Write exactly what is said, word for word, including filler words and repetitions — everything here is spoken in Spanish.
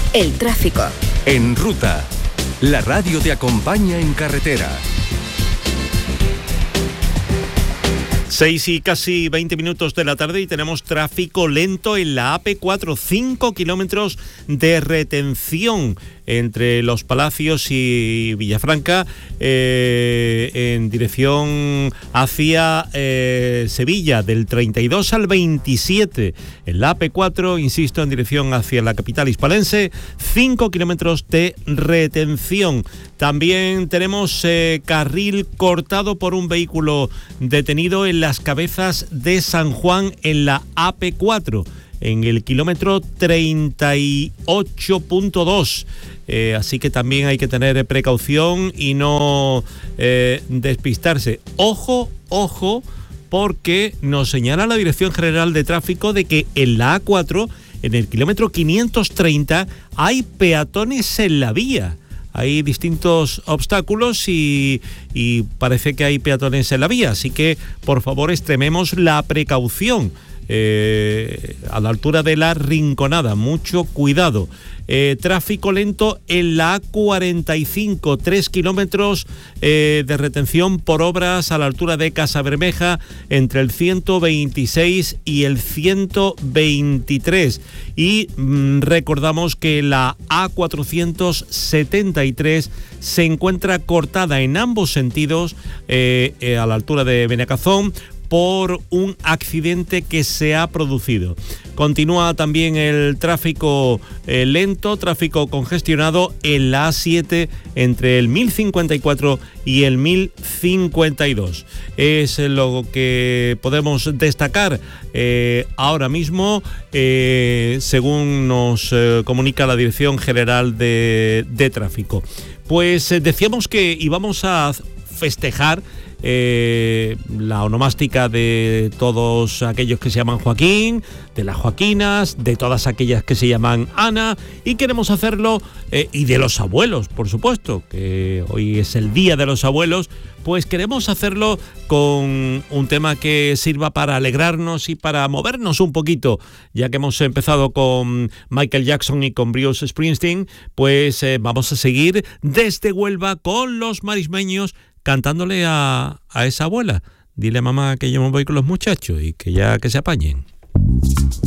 El tráfico. En Ruta, la radio te acompaña en carretera. Seis y casi veinte minutos de la tarde y tenemos tráfico lento en la A P cuatro, cinco kilómetros de retención entre Los Palacios y Villafranca eh, en dirección hacia eh, Sevilla, del treinta y dos al veintisiete. En la A P cuatro, insisto, en dirección hacia la capital hispalense, cinco kilómetros de retención. También tenemos eh, carril cortado por un vehículo detenido en Las Cabezas de San Juan en la A P cuatro, en el kilómetro treinta y ocho punto dos. Eh, así que también hay que tener precaución y no eh, despistarse. Ojo, ojo, porque nos señala la Dirección General de Tráfico de que en la A cuatro, en el kilómetro quinientos treinta, hay peatones en la vía. Hay distintos obstáculos y, y parece que hay peatones en la vía, así que por favor extrememos la precaución. Eh, a la altura de la Rinconada, mucho cuidado. Eh, tráfico lento en la A cuarenta y cinco, tres kilómetros eh, de retención por obras a la altura de Casabermeja entre el ciento veintiséis y el ciento veintitrés. Y mmm, recordamos que la A cuatrocientos setenta y tres se encuentra cortada en ambos sentidos eh, eh, a la altura de Benacazón por un accidente que se ha producido. Continúa también el tráfico eh, lento, tráfico congestionado en la A siete entre el mil cincuenta y cuatro y el mil cincuenta y dos. Es lo que podemos destacar eh, ahora mismo, eh, según nos eh, comunica la Dirección General de, de Tráfico. Pues eh, decíamos que íbamos a festejar Eh, la onomástica de todos aquellos que se llaman Joaquín, de las Joaquinas, de todas aquellas que se llaman Ana, y queremos hacerlo, eh, y de los abuelos, por supuesto, que hoy es el Día de los Abuelos, pues queremos hacerlo con un tema que sirva para alegrarnos y para movernos un poquito, ya que hemos empezado con Michael Jackson y con Bruce Springsteen, pues eh, vamos a seguir desde Huelva con los marismeños, cantándole a, a esa abuela. Dile a mamá que yo me voy con los muchachos y que ya que se apañen.